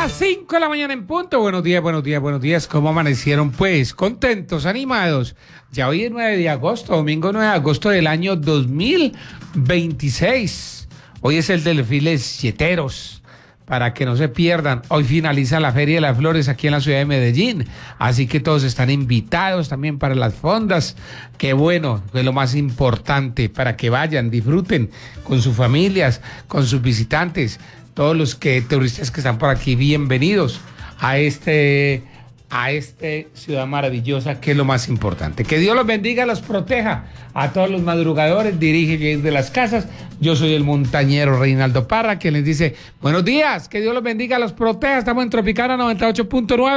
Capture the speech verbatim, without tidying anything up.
Las cinco de la mañana en punto. Buenos días, buenos días, buenos días. ¿Cómo amanecieron? Pues contentos, animados. Ya hoy es nueve de agosto, domingo nueve de agosto del año dos mil veintiséis. Hoy es el desfile Silleteros. Para que no se pierdan, hoy finaliza la Feria de las Flores aquí en la ciudad de Medellín, así que todos están invitados también para las fondas. Qué bueno, es lo más importante, para que vayan, disfruten con sus familias, con sus visitantes, todos los que turistas que están por aquí, bienvenidos a este a este ciudad maravillosa, que es lo más importante. Que Dios los bendiga, los proteja a todos los madrugadores, dirige de las casas. Yo soy el montañero Reinaldo Parra, quien les dice buenos días, que Dios los bendiga, los proteja. Estamos en Tropicana noventa y ocho punto nueve.